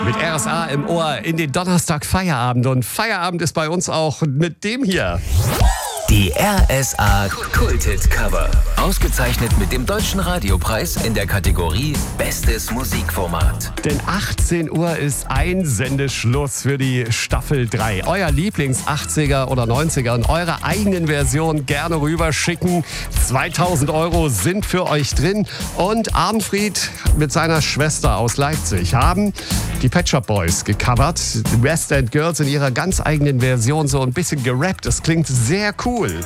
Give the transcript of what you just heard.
Mit RSA im Ohr in den Donnerstag Feierabend. Und Feierabend ist bei uns auch mit dem hier. Die RSA Kulthit Cover. Ausgezeichnet mit dem Deutschen Radiopreis in der Kategorie Bestes Musikformat. Denn 18 Uhr ist Einsendeschluss für die Staffel 3. Euer Lieblings-80er oder 90er und eure eigenen Versionen gerne rüberschicken. 2000 € sind für euch drin. Und Arnfried mit seiner Schwester aus Leipzig haben die Pet Shop Boys gecovert. West End Girls in ihrer ganz eigenen Version, so ein bisschen gerappt. Das klingt sehr cool.